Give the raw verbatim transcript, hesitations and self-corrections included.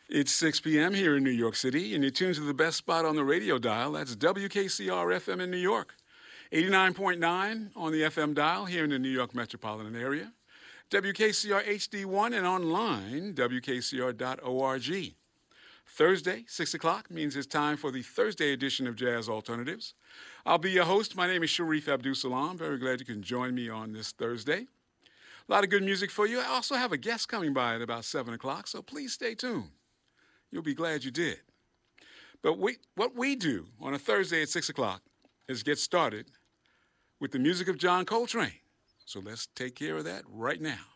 It's six p.m. here in New York City, and you're tuned to the best spot on the radio dial. That's W K C R F M in New York. eighty-nine point nine on the F M dial here in the New York metropolitan area. W K C R H D one and online, W K C R dot org. Thursday, six o'clock, means it's time for the Thursday edition of Jazz Alternatives. I'll be your host. My name is Sharif Abdul-Salam. Very glad you can join me on this Thursday. A lot of good music for you. I also have a guest coming by at about seven o'clock, so please stay tuned. You'll be glad you did. But we, what we do on a Thursday at six o'clock is get started with the music of John Coltrane. So let's take care of that right now.